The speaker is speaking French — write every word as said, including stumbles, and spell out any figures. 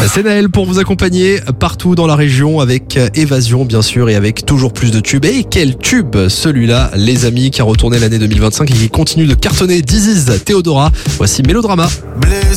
C'est Naël pour vous accompagner partout dans la région avec Évasion bien sûr et avec toujours plus de tubes. Et quel tube celui-là les amis qui a retourné l'année deux mille vingt-cinq et qui continue de cartonner. This is Theodora. Voici Mélodrama.